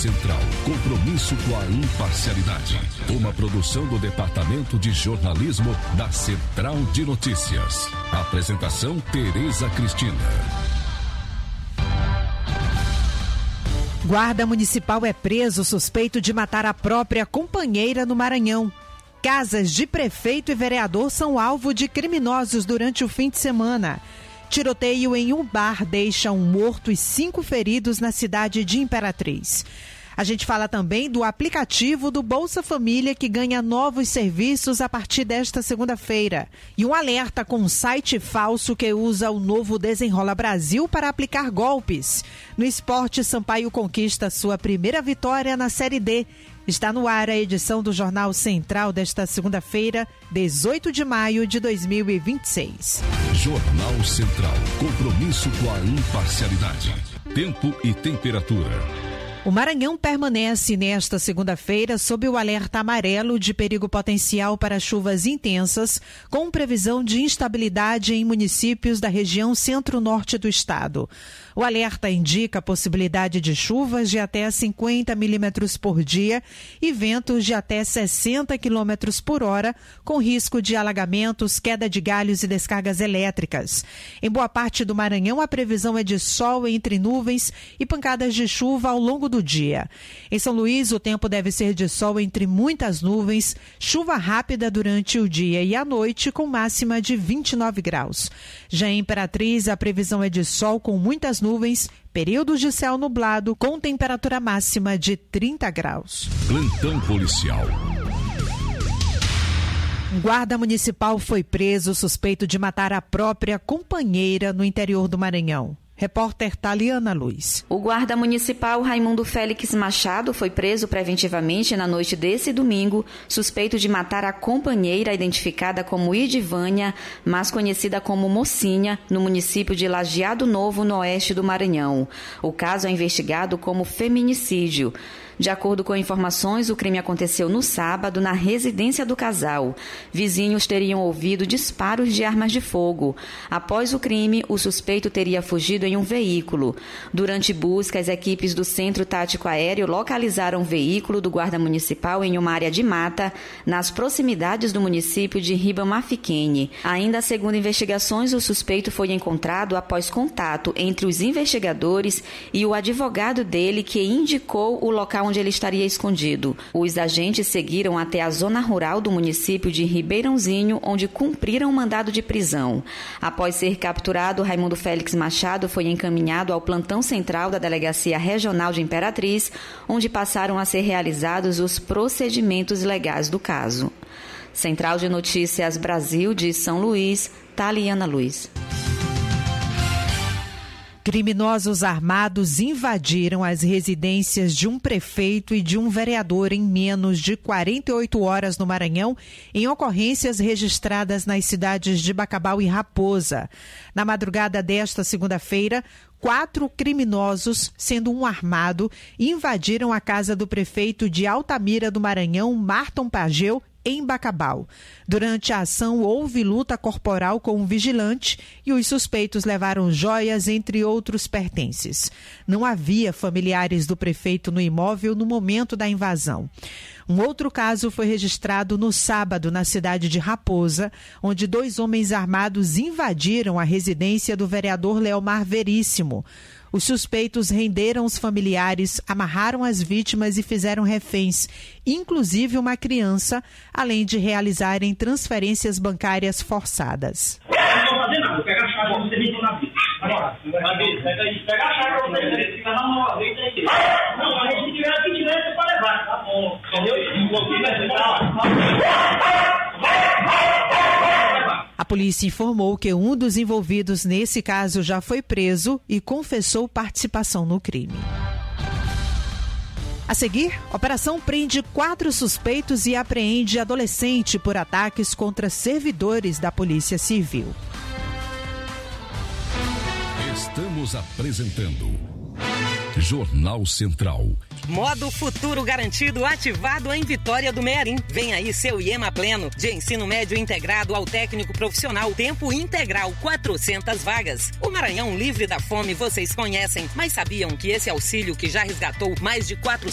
Central, compromisso com a imparcialidade. Uma produção do Departamento de Jornalismo da Central de Notícias. Apresentação Tereza Cristina. Guarda municipal é preso suspeito de matar a própria companheira no Maranhão. Casas de prefeito e vereador são alvo de criminosos durante o fim de semana. Tiroteio em um bar deixa um morto e 5 feridos na cidade de Imperatriz. A gente fala também do aplicativo do Bolsa Família, que ganha novos serviços a partir desta segunda-feira. E um alerta com um site falso que usa o novo Desenrola Brasil para aplicar golpes. No esporte, Sampaio conquista sua primeira vitória na Série D. Está no ar a edição do Jornal Central desta segunda-feira, 18 de maio de 2026. Jornal Central. Compromisso com a imparcialidade. Tempo e temperatura. O Maranhão permanece nesta segunda-feira sob o alerta amarelo de perigo potencial para chuvas intensas, com previsão de instabilidade em municípios da região centro-norte do estado. O alerta indica a possibilidade de chuvas de até 50 milímetros por dia e ventos de até 60 quilômetros por hora, com risco de alagamentos, queda de galhos e descargas elétricas. Em boa parte do Maranhão, a previsão é de sol entre nuvens e pancadas de chuva ao longo do dia. Em São Luís, o tempo deve ser de sol entre muitas nuvens, chuva rápida durante o dia e a noite, com máxima de 29 graus. Já em Imperatriz, a previsão é de sol com muitas nuvens, períodos de céu nublado, com temperatura máxima de 30 graus. Plantão policial. Um guarda municipal foi preso suspeito de matar a própria companheira no interior do Maranhão. Repórter Taliana Luz. O guarda municipal Raimundo Félix Machado foi preso preventivamente na noite desse domingo, suspeito de matar a companheira identificada como Idivânia, mas conhecida como Mocinha, no município de Lajeado Novo, no oeste do Maranhão. O caso é investigado como feminicídio. De acordo com informações, o crime aconteceu no sábado na residência do casal. Vizinhos teriam ouvido disparos de armas de fogo. Após o crime, o suspeito teria fugido em um veículo. Durante busca, as equipes do Centro Tático Aéreo localizaram o veículo do guarda municipal em uma área de mata, nas proximidades do município de Ribamar-Fiquene. Ainda segundo investigações, o suspeito foi encontrado após contato entre os investigadores e o advogado dele, que indicou o local onde ele estaria escondido. Os agentes seguiram até a zona rural do município de Ribeirãozinho, onde cumpriram um mandado de prisão. Após ser capturado, Raimundo Félix Machado foi encaminhado ao plantão central da Delegacia Regional de Imperatriz, onde passaram a ser realizados os procedimentos legais do caso. Central de Notícias Brasil de São Luís, Taliana Luz. Criminosos armados invadiram as residências de um prefeito e de um vereador em menos de 48 horas no Maranhão, em ocorrências registradas nas cidades de Bacabal e Raposa. Na madrugada desta segunda-feira, 4 criminosos, sendo um armado, invadiram a casa do prefeito de Altamira do Maranhão, Marton Pageu, em Bacabal. Durante a ação, houve luta corporal com um vigilante e os suspeitos levaram joias, entre outros pertences. Não havia familiares do prefeito no imóvel no momento da invasão. Um outro caso foi registrado no sábado na cidade de Raposa, onde 2 homens armados invadiram a residência do vereador Leomar Veríssimo. Os suspeitos renderam os familiares, amarraram as vítimas e fizeram reféns, inclusive uma criança, além de realizarem transferências bancárias forçadas. Não vou fazer nada, vou pegar a chave, você vem na vida. Agora, pega a chave pra você, fica na mão, vem aqui. Não, mas se tiver aqui, você pode levar. Tá bom, entendeu? A polícia informou que um dos envolvidos nesse caso já foi preso e confessou participação no crime. A seguir, a operação prende 4 suspeitos e apreende adolescente por ataques contra servidores da Polícia Civil. Estamos apresentando Jornal Central. Modo Futuro Garantido ativado em Vitória do Mearim. Vem aí seu IEMA Pleno, de ensino médio integrado ao técnico profissional, tempo integral, 400 vagas. O Maranhão livre da fome vocês conhecem, mas sabiam que esse auxílio que já resgatou mais de 400